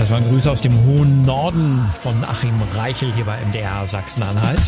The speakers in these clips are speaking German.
Das waren Grüße aus dem hohen Norden von Achim Reichel hier bei MDR Sachsen-Anhalt.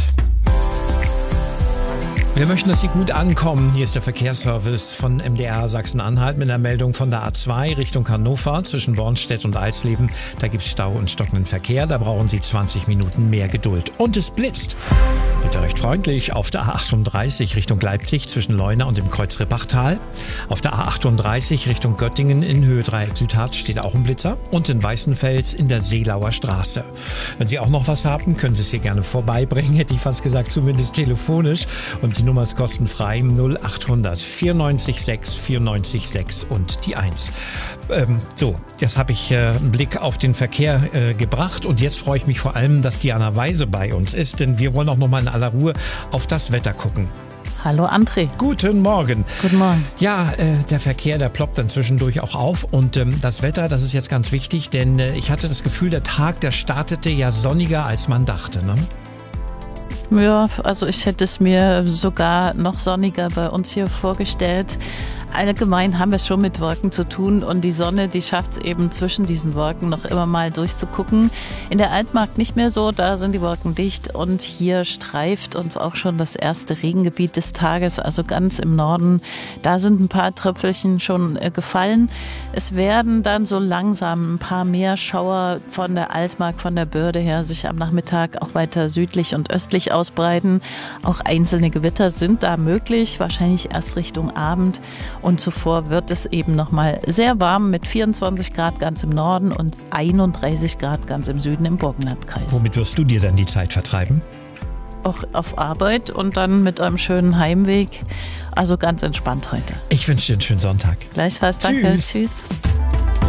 Wir möchten, dass Sie gut ankommen. Hier ist der Verkehrsservice von MDR Sachsen-Anhalt mit einer Meldung von der A2 Richtung Hannover zwischen Bornstedt und Eisleben. Da gibt es Stau und stockenden Verkehr. Da brauchen Sie 20 Minuten mehr Geduld. Und es blitzt. Bitte recht freundlich auf der A38 Richtung Leipzig zwischen Leuna und dem Kreuz Rippachtal. Auf der A38 Richtung Göttingen in Höhe Dreieck Südharz steht auch ein Blitzer. Und in Weißenfels in der Seelauer Straße. Wenn Sie auch noch was haben, können Sie es hier gerne vorbeibringen. Hätte ich fast gesagt, zumindest telefonisch. Und die Nummer ist kostenfrei 0800 94 6 94 6 und die 1. So, jetzt habe ich einen Blick auf den Verkehr gebracht und jetzt freue ich mich vor allem, dass Diana Weise bei uns ist, denn wir wollen auch noch mal in aller Ruhe auf das Wetter gucken. Hallo André. Guten Morgen. Guten Morgen. Ja, der Verkehr, der ploppt dann zwischendurch auch auf und das Wetter, das ist jetzt ganz wichtig, denn ich hatte das Gefühl, der Tag, der startete ja sonniger, als man dachte, ne? Ja, also ich hätte es mir sogar noch sonniger bei uns hier vorgestellt. Allgemein haben wir es schon mit Wolken zu tun und die Sonne, die schafft es eben zwischen diesen Wolken noch immer mal durchzugucken. In der Altmark nicht mehr so, da sind die Wolken dicht und hier streift uns auch schon das erste Regengebiet des Tages, also ganz im Norden. Da sind ein paar Tröpfelchen schon gefallen. Es werden dann so langsam ein paar mehr Schauer von der Altmark, von der Börde her sich am Nachmittag auch weiter südlich und östlich ausbreiten. Auch einzelne Gewitter sind da möglich, wahrscheinlich erst Richtung Abend. Und zuvor wird es eben nochmal sehr warm mit 24 Grad ganz im Norden und 31 Grad ganz im Süden im Burgenlandkreis. Womit wirst du dir dann die Zeit vertreiben? Auch auf Arbeit und dann mit einem schönen Heimweg. Also ganz entspannt heute. Ich wünsche dir einen schönen Sonntag. Gleichfalls, danke. Tschüss.